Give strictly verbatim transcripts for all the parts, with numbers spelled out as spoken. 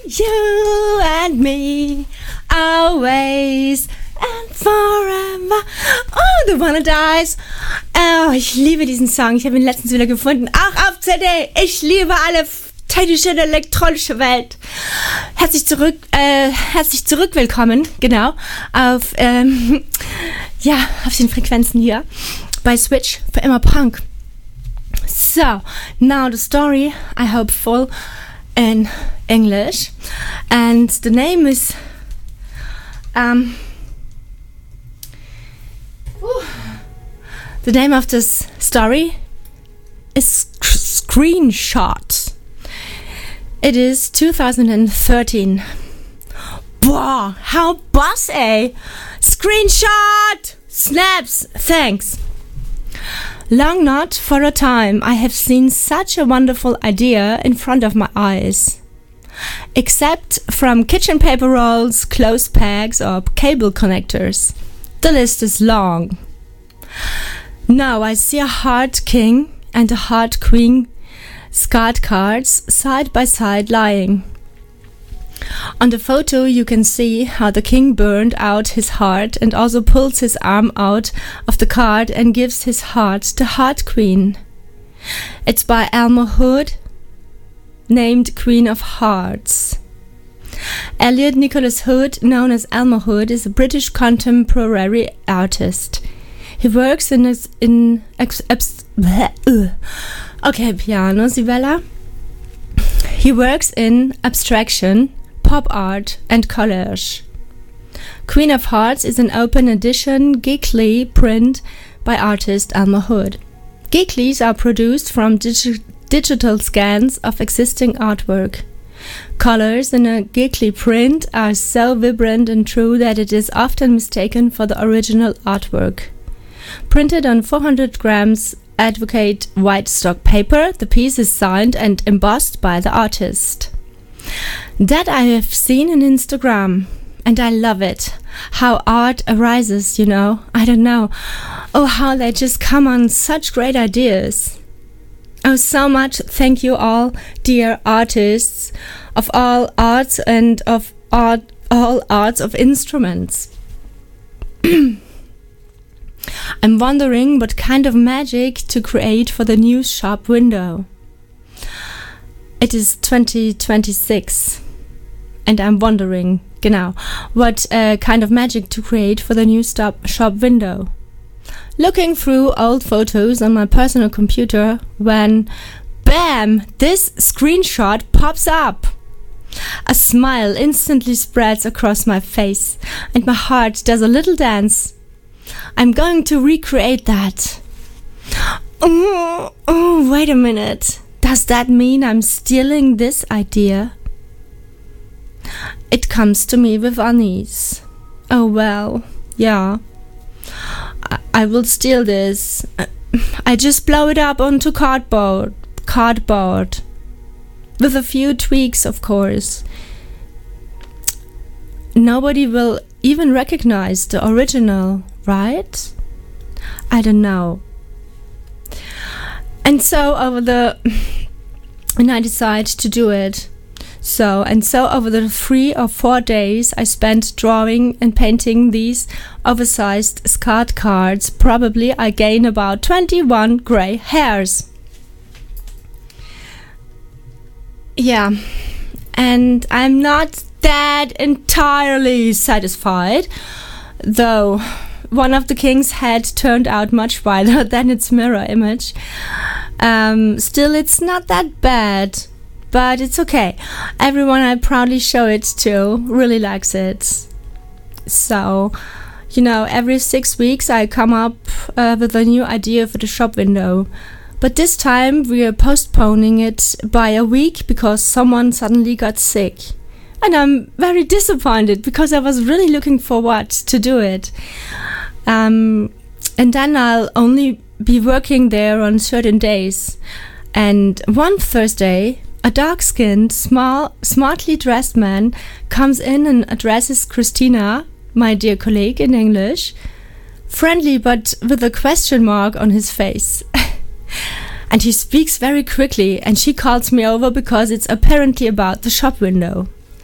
you and me, always and forever. Oh, the Wanna Dies. Oh, ich liebe diesen Song. Ich habe ihn letztens wieder gefunden. Auch auf C D. Ich liebe alle technische und elektronische Welt. Herzlich zurück, äh, herzlich zurück willkommen, genau, auf, ähm, ja, auf den Frequenzen hier bei Switch für immer Punk. So, now the story, I hope full in English, and the name is, um, whew, the name of this story is Screenshot. It is two thousand thirteen. Wow, how bossy! Screenshot! Snaps! Thanks! Long not for a time I have seen such a wonderful idea in front of my eyes. Except from kitchen paper rolls, clothes pegs or cable connectors. The list is long. Now I see a heart king and a heart queen scarred cards side by side lying. On the photo you can see how the king burned out his heart and also pulls his arm out of the card and gives his heart to Heart Queen. It's by Elmer Hood, named Queen of Hearts. Elliot Nicholas Hood, known as Elmer Hood, is a British contemporary artist. He works in his, in ex, ex, bleh, uh. Okay, piano, Sibella. He works in abstraction, pop art and collage. Queen of Hearts is an open edition Geekly print by artist Elmer Hood. Geeklys are produced from digi- digital scans of existing artwork. Colors in a Geekly print are so vibrant and true that it is often mistaken for the original artwork. Printed on four hundred grams Advocate white stock paper, the piece is signed and embossed by the artist. That I have seen on Instagram, and I love it. How art arises, you know. I don't know. Oh, how they just come on such great ideas. Oh, so much thank you all, dear artists of all arts and of art, all arts of instruments. I'm wondering what kind of magic to create for the new shop window. It is twenty twenty-six and I'm wondering, genau, what uh, kind of magic to create for the new stop shop window. Looking through old photos on my personal computer when, bam, this screenshot pops up. A smile instantly spreads across my face and my heart does a little dance. I'm going to recreate that. Oh, oh, wait a minute. Does that mean I'm stealing this idea? It comes to me with unease. Oh well, yeah. I, I will steal this. I just blow it up onto cardboard. Cardboard. With a few tweaks, of course. Nobody will even recognize the original, right? I don't know. And so over the and I decided to do it. So and so over the three or four days I spent drawing and painting these oversized scarred cards. Probably I gain about twenty-one gray hairs. Yeah. And I'm not that entirely satisfied, though one of the king's head turned out much wider than its mirror image. Um, still, it's not that bad, but it's okay. Everyone I proudly show it to really likes it. So, you know, every six weeks I come up uh, with a new idea for the shop window. But this time we are postponing it by a week because someone suddenly got sick. And I'm very disappointed because I was really looking forward to do it. Um, and then I'll only be working there on certain days. And one Thursday, a dark-skinned, small, smartly dressed man comes in and addresses Christina, my dear colleague, in English, friendly but with a question mark on his face. And he speaks very quickly, and she calls me over because it's apparently about the shop window.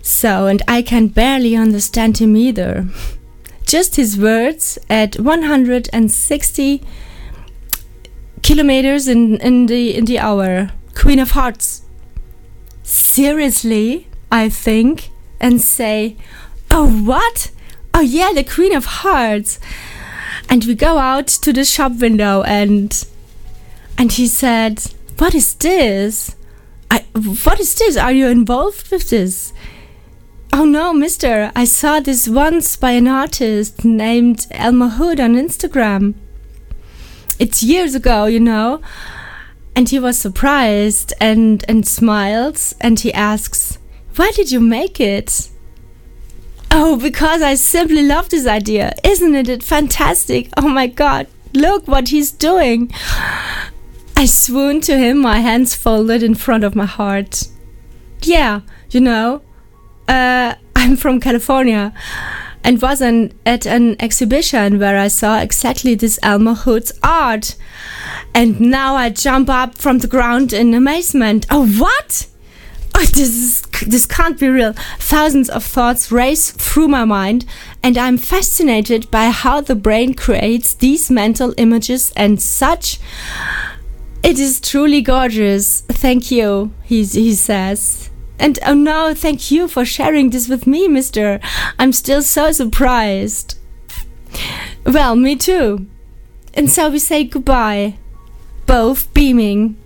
So, and I can barely understand him either. Just his words at one hundred sixty kilometers in, in the in the hour. Queen of Hearts. Seriously, I think, and say, oh, what? Oh yeah, the Queen of Hearts. And we go out to the shop window, and and he said, what is this? I, what is this? Are you involved with this? Oh no, mister, I saw this once by an artist named Elmer Hood on Instagram. It's years ago, you know. And he was surprised and, and smiles, and he asks, why did you make it? Oh, because I simply love this idea. Isn't it fantastic? Oh my God, look what he's doing. I swooned to him, my hands folded in front of my heart. Yeah, you know, uh, I'm from California and was an, at an exhibition where I saw exactly this Elmer Hood's art. And now I jump up from the ground in amazement. Oh, what? Oh, this is, this can't be real. Thousands of thoughts race through my mind, and I'm fascinated by how the brain creates these mental images and such. It is truly gorgeous. Thank you, he, he says. And oh no, thank you for sharing this with me, mister. I'm still so surprised. Well, me too. And so we say goodbye, both beaming.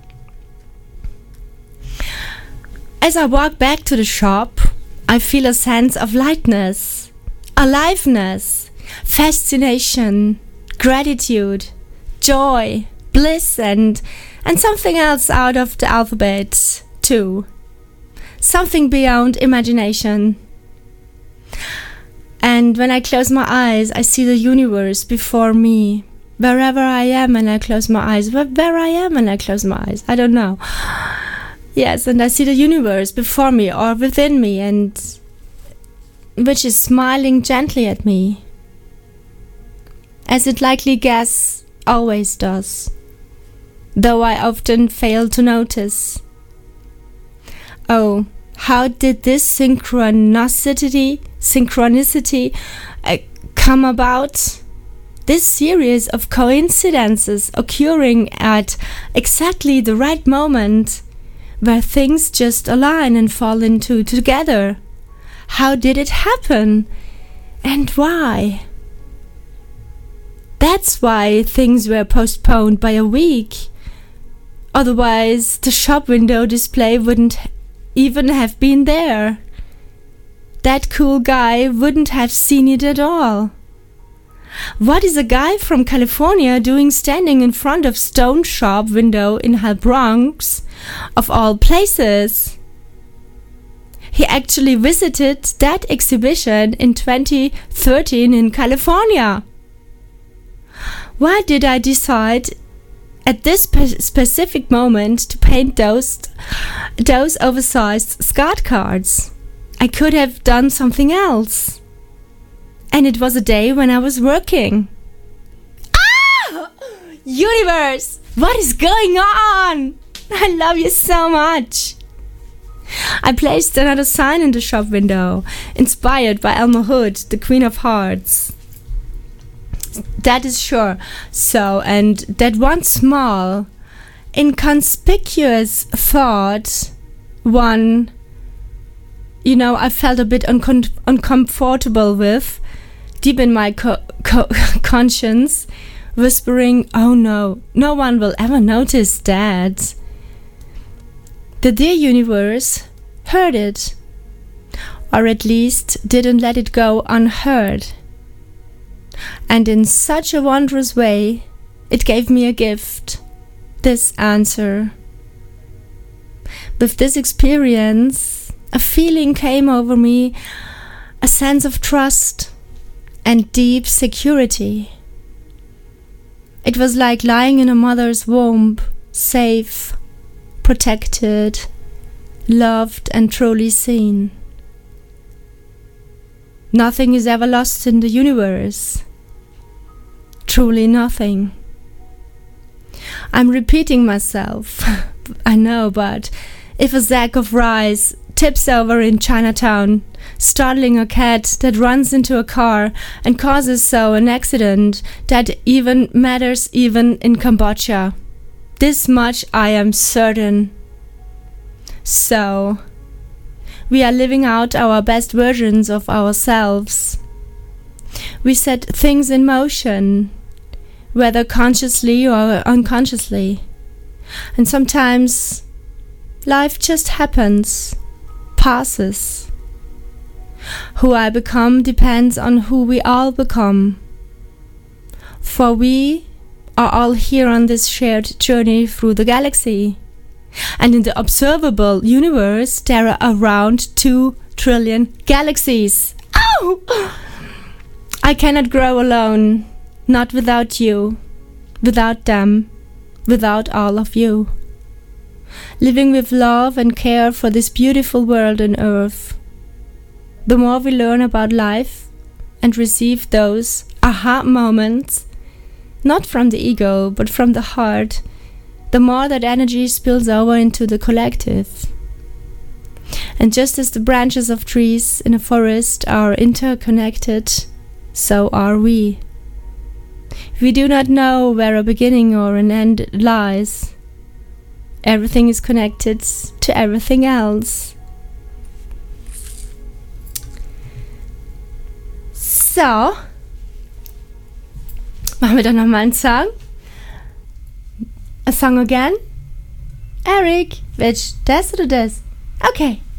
As I walk back to the shop, I feel a sense of lightness, aliveness, fascination, gratitude, joy, bliss, and and something else out of the alphabet too. Something beyond imagination. And when I close my eyes, I see the universe before me. Wherever I am when I close my eyes. Where, where I am when I close my eyes. I don't know. Yes, and I see the universe before me or within me, and which is smiling gently at me. As it likely guess always does. Though I often fail to notice. Oh, how did this synchronicity, synchronicity uh, come about? This series of coincidences occurring at exactly the right moment, where things just align and fall into together. How did it happen? And why? That's why things were postponed by a week. Otherwise, the shop window display wouldn't even have been there. That cool guy wouldn't have seen it at all. What is a guy from California doing standing in front of Stone Shop window in Hal Bronx, of all places? He actually visited that exhibition in twenty thirteen in California. Why did I decide at this spe- specific moment to paint those, those oversized SCART cards? I could have done something else. And it was a day when I was working. Ah! Universe! What is going on? I love you so much. I placed another sign in the shop window, inspired by Elmer Hood, the Queen of Hearts. That is sure. So, and that one small, inconspicuous thought, one, you know, I felt a bit uncom- uncomfortable with, deep in my co- co- conscience, whispering, oh no, no one will ever notice that. The dear universe heard it, or at least didn't let it go unheard. And in such a wondrous way, it gave me a gift, this answer. With this experience, a feeling came over me, a sense of trust and deep security. It was like lying in a mother's womb, safe, protected, loved and truly seen. Nothing is ever lost in the universe. Truly nothing. I'm repeating myself, I know, but if a sack of rice tips over in Chinatown, startling a cat that runs into a car and causes so an accident that even matters even in Cambodia. This much I am certain. So, we are living out our best versions of ourselves. We set things in motion, whether consciously or unconsciously. And sometimes life just happens, passes. Who I become depends on who we all become. For we are all here on this shared journey through the galaxy. And in the observable universe, there are around two trillion galaxies. Oh! I cannot grow alone, not without you, without them, without all of you. Living with love and care for this beautiful world and earth. The more we learn about life and receive those aha moments, not from the ego, but from the heart, the more that energy spills over into the collective. And just as the branches of trees in a forest are interconnected, so are we. We do not know where a beginning or an end lies. Everything is connected to everything else. So, machen wir doch nochmal einen Song. A song again? Eric, which, das oder das? Okay.